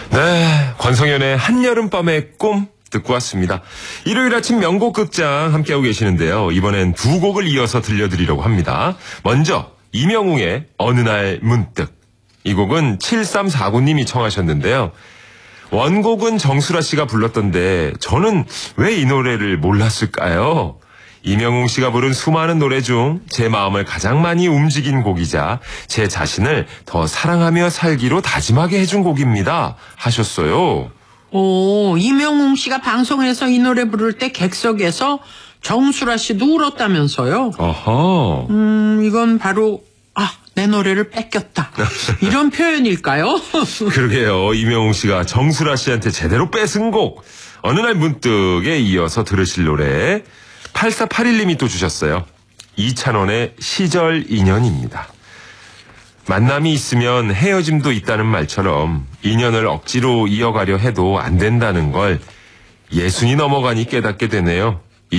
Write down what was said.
네, 권성현의 한여름밤의 꿈 듣고 왔습니다. 일요일 아침 명곡 극장 함께하고 계시는데요. 이번엔 두 곡을 이어서 들려드리려고 합니다. 먼저 이명웅의 어느 날 문득. 이 곡은 7349님이 청하셨는데요. 원곡은 정수라 씨가 불렀던데 저는 왜 이 노래를 몰랐을까요? 이명웅 씨가 부른 수많은 노래 중 제 마음을 가장 많이 움직인 곡이자 제 자신을 더 사랑하며 살기로 다짐하게 해준 곡입니다. 하셨어요. 오, 이명웅 씨가 방송에서 이 노래 부를 때 객석에서 정수라 씨도 울었다면서요? 어허. 이건 바로 내 노래를 뺏겼다. 이런 표현일까요? 그러게요. 이명웅 씨가 정수라 씨한테 제대로 뺏은 곡 어느 날 문득에 이어서 들으실 노래 8481님이 또 주셨어요. 이찬원의 시절 인연입니다. 만남이 있으면 헤어짐도 있다는 말처럼 인연을 억지로 이어가려 해도 안 된다는 걸 예순이 넘어가니 깨닫게 되네요.